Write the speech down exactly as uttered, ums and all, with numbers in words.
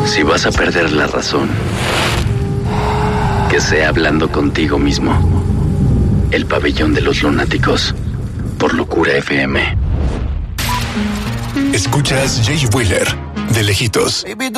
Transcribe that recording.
Si vas a perder la razón, que sea hablando contigo mismo. El pabellón de los lunáticos, por Locura F M. Escuchas Jay Wheeler, de lejitos.